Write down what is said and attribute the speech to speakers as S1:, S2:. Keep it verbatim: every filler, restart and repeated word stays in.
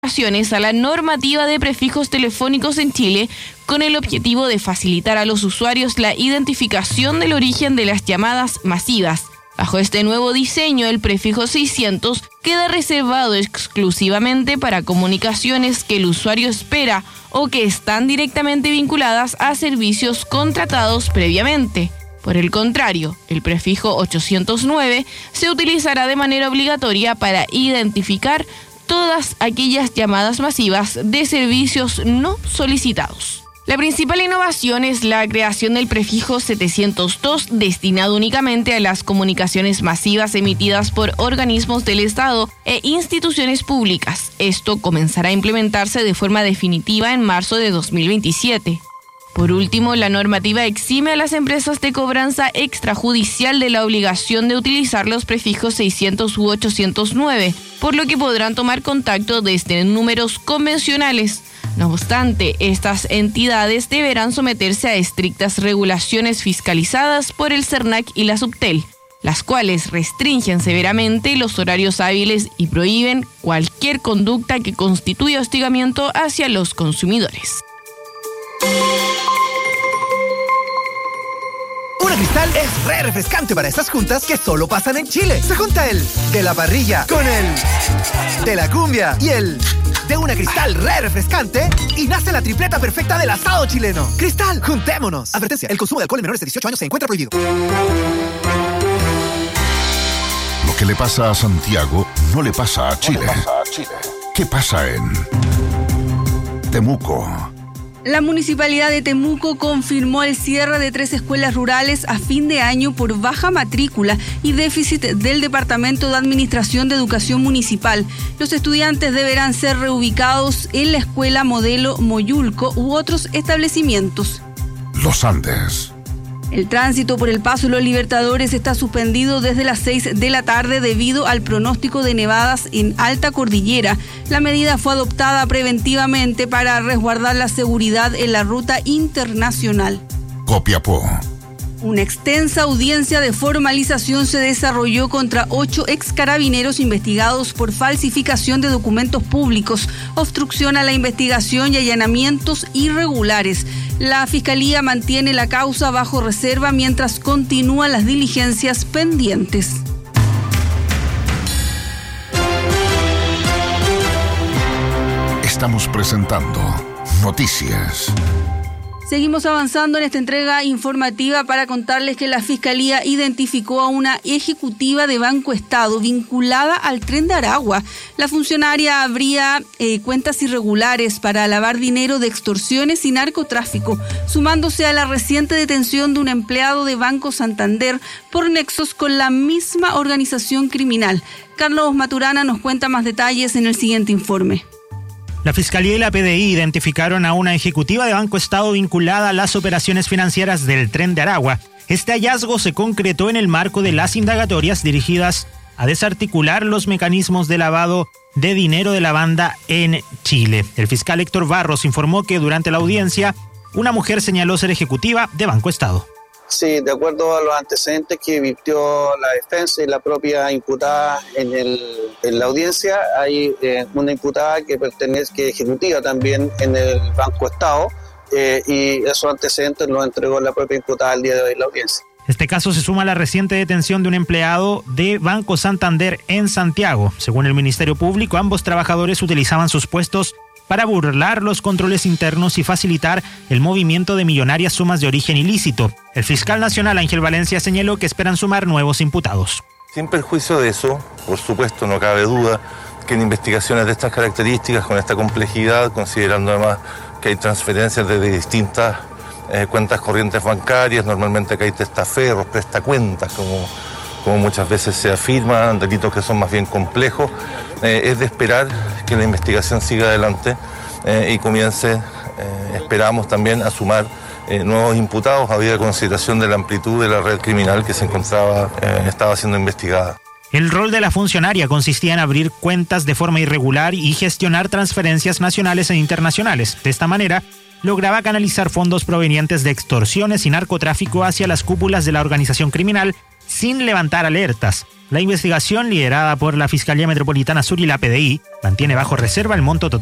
S1: a la normativa de prefijos telefónicos en Chile con el objetivo de facilitar a los usuarios la identificación del origen de las llamadas masivas. Bajo este nuevo diseño, el prefijo seiscientos queda reservado exclusivamente para comunicaciones que el usuario espera o que están directamente vinculadas a servicios contratados previamente. Por el contrario, el prefijo ochocientos nueve se utilizará de manera obligatoria para identificar todas aquellas llamadas masivas de servicios no solicitados. La principal innovación es la creación del prefijo setecientos dos, destinado únicamente a las comunicaciones masivas emitidas por organismos del Estado e instituciones públicas. Esto comenzará a implementarse de forma definitiva en marzo de dos mil veintisiete. Por último, la normativa exime a las empresas de cobranza extrajudicial de la obligación de utilizar los prefijos seiscientos u ochocientos nueve, por lo que podrán tomar contacto desde números convencionales. No obstante, estas entidades deberán someterse a estrictas regulaciones fiscalizadas por el CERNAC y la Subtel, las cuales restringen severamente los horarios hábiles y prohíben cualquier conducta que constituya hostigamiento hacia los consumidores.
S2: Una Cristal es re refrescante para estas juntas que solo pasan en Chile. Se junta el de la parrilla con el de la cumbia y el de una Cristal re refrescante y nace la tripleta perfecta del asado chileno. Cristal, juntémonos. Advertencia, el consumo de alcohol en menores de dieciocho años se encuentra prohibido.
S3: Lo que le pasa a Santiago no le pasa a Chile. ¿Qué pasa en Temuco?
S4: La Municipalidad de Temuco confirmó el cierre de tres escuelas rurales a fin de año por baja matrícula y déficit del Departamento de Administración de Educación Municipal. Los estudiantes deberán ser reubicados en la Escuela Modelo Moyulco u otros establecimientos.
S3: Los Andes.
S4: El tránsito por el Paso Los Libertadores está suspendido desde las seis de la tarde debido al pronóstico de nevadas en alta cordillera. La medida fue adoptada preventivamente para resguardar la seguridad en la ruta internacional.
S3: Copiapó.
S4: Una extensa audiencia de formalización se desarrolló contra ocho ex carabineros investigados por falsificación de documentos públicos, obstrucción a la investigación y allanamientos irregulares. La Fiscalía mantiene la causa bajo reserva mientras continúan las diligencias pendientes.
S3: Estamos presentando Noticias.
S4: Seguimos avanzando en esta entrega informativa para contarles que la Fiscalía identificó a una ejecutiva de Banco Estado vinculada al Tren de Aragua. La funcionaria abría eh, cuentas irregulares para lavar dinero de extorsiones y narcotráfico, sumándose a la reciente detención de un empleado de Banco Santander por nexos con la misma organización criminal. Carlos Maturana nos cuenta más detalles en el siguiente informe.
S5: La Fiscalía y la P D I identificaron a una ejecutiva de Banco Estado vinculada a las operaciones financieras del Tren de Aragua. Este hallazgo se concretó en el marco de las indagatorias dirigidas a desarticular los mecanismos de lavado de dinero de la banda en Chile. El fiscal Héctor Barros informó que durante la audiencia, una mujer señaló ser ejecutiva de Banco Estado.
S6: Sí, de acuerdo a los antecedentes que virtió la defensa y la propia imputada en, el, en la audiencia, hay eh, una imputada que pertenece, que es ejecutiva también en el Banco Estado, eh, y esos antecedentes los entregó la propia imputada el día de hoy en la audiencia.
S5: Este caso se suma a la reciente detención de un empleado de Banco Santander en Santiago. Según el Ministerio Público, ambos trabajadores utilizaban sus puestos para burlar los controles internos y facilitar el movimiento de millonarias sumas de origen ilícito. El fiscal nacional Ángel Valencia señaló que esperan sumar nuevos imputados.
S7: Sin perjuicio de eso, por supuesto, no cabe duda que en investigaciones de estas características, con esta complejidad, considerando además que hay transferencias desde distintas eh, cuentas corrientes bancarias, normalmente que hay testaferros, prestacuentas, como, como muchas veces se afirman, delitos que son más bien complejos, eh, es de esperar que la investigación siga adelante eh, y comience, eh, esperamos también, a sumar eh, nuevos imputados, habida consideración de la amplitud de la red criminal que se encontraba, eh, estaba siendo investigada.
S5: El rol de la funcionaria consistía en abrir cuentas de forma irregular y gestionar transferencias nacionales e internacionales. De esta manera, lograba canalizar fondos provenientes de extorsiones y narcotráfico hacia las cúpulas de la organización criminal sin levantar alertas. La investigación, liderada por la Fiscalía Metropolitana Sur y la P D I, mantiene bajo reserva el monto total